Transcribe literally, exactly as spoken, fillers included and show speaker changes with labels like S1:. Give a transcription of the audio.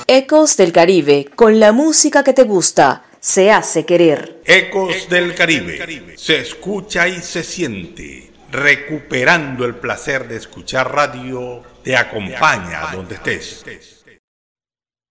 S1: Ecos del Caribe, con la música que te gusta, se hace querer.
S2: Ecos del Caribe, se escucha y se siente. Recuperando el placer de escuchar radio, te acompaña donde estés.